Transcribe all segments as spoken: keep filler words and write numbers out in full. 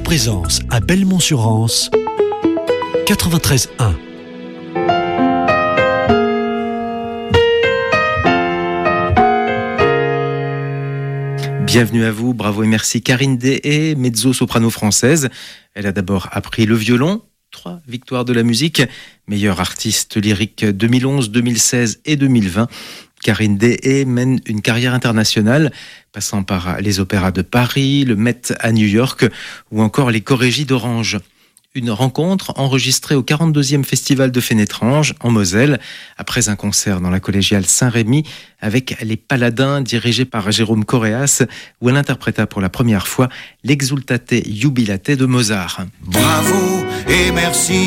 Présence à Belmont-sur-Anse, quatre-vingt-treize un. Bienvenue à vous, bravo et merci Karine Deshaies, mezzo-soprano française. Elle a d'abord appris le violon, trois victoires de la musique, meilleure artiste lyrique deux mille onze, deux mille seize et deux mille vingt. Karine Deshaies mène une carrière internationale, passant par les opéras de Paris, le Met à New York ou encore les chorégies d'Orange. Une rencontre enregistrée au quarante-deuxième Festival de Fénétrange, en Moselle, après un concert dans la collégiale Saint-Rémy avec les Paladins dirigés par Jérôme Correas, où elle interpréta pour la première fois l'Exultate Jubilate de Mozart. Bravo et merci.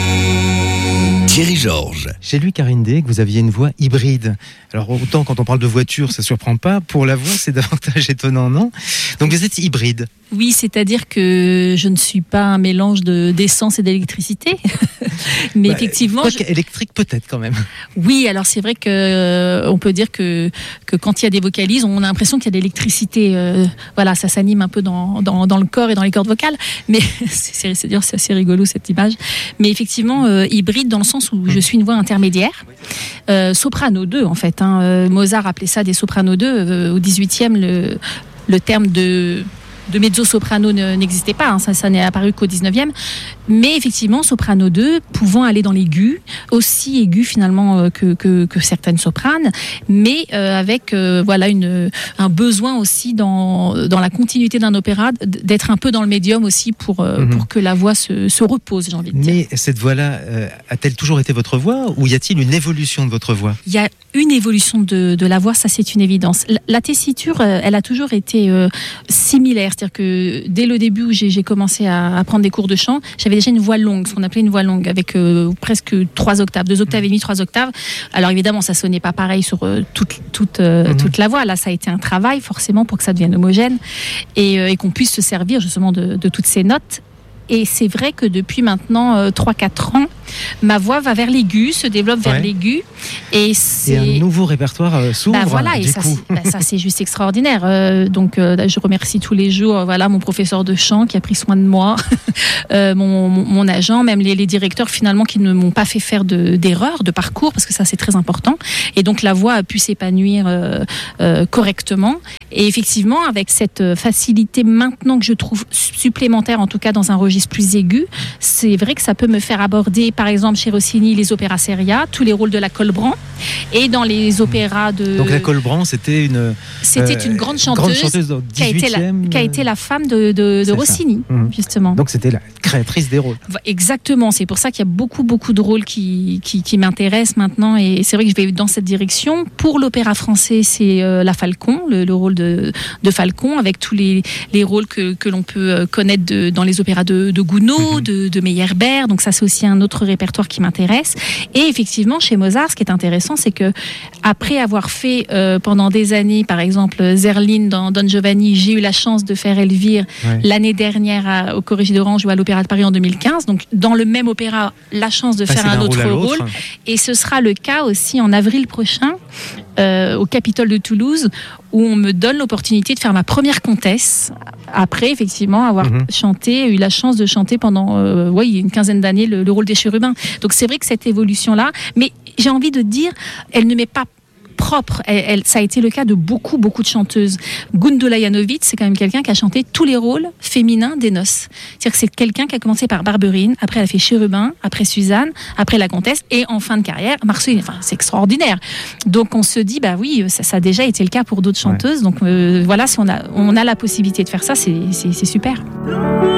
Thierry Georges. J'ai lu, Karine Deshaies, que vous aviez une voix hybride. Alors autant quand on parle de voiture, ça ne surprend pas. Pour la voix, c'est davantage étonnant, non ? Donc vous êtes hybride. Oui, c'est-à-dire que je ne suis pas un mélange de, d'essence et d'électricité. Mais bah, effectivement... Quoi je... électrique peut-être quand même. Oui, alors c'est vrai qu'on euh, peut dire que, que quand il y a des vocalises, on a l'impression qu'il y a de l'électricité. Euh, voilà, ça s'anime un peu dans, dans, dans le corps et dans les cordes vocales. Mais c'est, c'est, c'est, c'est assez rigolo cette image. Mais effectivement, euh, hybride dans le sens où je suis une voix intermédiaire. Euh, soprano deux en fait. Hein. Euh, Mozart appelait ça des soprano deux. Euh, au dix-huitième, le, le terme de... de mezzo-soprano n'existait pas, hein, ça, ça n'est apparu qu'au dix-neuvième. Mais effectivement, soprano deux, pouvant aller dans l'aigu, aussi aigu finalement euh, que, que, que certaines sopranes, mais euh, avec euh, voilà, une, un besoin aussi dans, dans la continuité d'un opéra, d'être un peu dans le médium aussi pour, euh, mm-hmm. pour que la voix se, se repose, j'ai envie de dire. Mais cette voix-là, euh, a-t-elle toujours été votre voix ou y a-t-il une évolution de votre voix ? Il y a une évolution de, de la voix, ça c'est une évidence. La, la tessiture, euh, elle a toujours été euh, similaire. C'est-à-dire que dès le début où j'ai, j'ai commencé à, à prendre des cours de chant, j'avais déjà une voix longue, ce qu'on appelait une voix longue, avec euh, presque trois octaves, deux octaves et demi, trois octaves. Alors évidemment, ça sonnait pas pareil sur euh, toute, toute, euh, mmh. toute la voix. Là, ça a été un travail forcément pour que ça devienne homogène et, euh, et qu'on puisse se servir justement de, de toutes ces notes. Et c'est vrai que depuis maintenant euh, trois quatre ans, ma voix va vers l'aigu, se développe vers ouais. l'aigu. Et, c'est... et un nouveau répertoire euh, s'ouvre. Bah voilà, du et ça coup. c'est, bah ça, c'est juste extraordinaire. Euh, donc, euh, je remercie tous les jours euh, voilà, mon professeur de chant qui a pris soin de moi, euh, mon, mon, mon agent, même les, les directeurs finalement qui ne m'ont pas fait faire de, d'erreurs, de parcours, parce que ça c'est très important. Et donc, la voix a pu s'épanouir euh, euh, correctement. Et effectivement, avec cette facilité maintenant que je trouve supplémentaire, en tout cas dans un registre plus aigu, c'est vrai que ça peut me faire aborder, par exemple chez Rossini, les opéras seria, tous les rôles de la Colbran, et dans les opéras de... Donc la Colbran, c'était une... C'était euh, une grande chanteuse, grande chanteuse qui, a été la, qui a été la femme de, de, de Rossini, mmh. justement. Donc c'était la créatrice des rôles. Exactement, c'est pour ça qu'il y a beaucoup, beaucoup de rôles qui, qui, qui m'intéressent maintenant, et c'est vrai que je vais dans cette direction. Pour l'opéra français, c'est euh, la Falcon, le, le rôle de, de Falcon, avec tous les, les rôles que, que l'on peut connaître de, dans les opéras de de Gounod, de, de Meyerbeer, donc ça c'est aussi un autre répertoire qui m'intéresse. Et effectivement chez Mozart, ce qui est intéressant, c'est que après avoir fait euh, pendant des années, par exemple Zerlin dans Don Giovanni, j'ai eu la chance de faire Elvire ouais. l'année dernière à, au Chorégie d'Orange ou à l'Opéra de Paris en deux mille quinze. Donc dans le même opéra, la chance de Passer faire un autre rôle. Et ce sera le cas aussi en avril prochain euh, au Capitole de Toulouse, où on me donne l'opportunité de faire ma première comtesse, après effectivement avoir mmh. chanté, eu la chance de chanter pendant euh, ouais, une quinzaine d'années le, le rôle des chérubins. Donc c'est vrai que cette évolution-là, mais j'ai envie de dire, elle ne m'est pas propre. Elle, elle, ça a été le cas de beaucoup, beaucoup de chanteuses. Gundula Janowitz, c'est quand même quelqu'un qui a chanté tous les rôles féminins des noces. C'est-à-dire que c'est quelqu'un qui a commencé par Barberine, après elle a fait Chérubin, après Suzanne, après la Comtesse, et en fin de carrière, Marceline. Enfin, c'est extraordinaire. Donc on se dit, bah oui, ça, ça a déjà été le cas pour d'autres chanteuses. Ouais. Donc euh, voilà, si on a, on a la possibilité de faire ça, c'est, c'est, c'est super.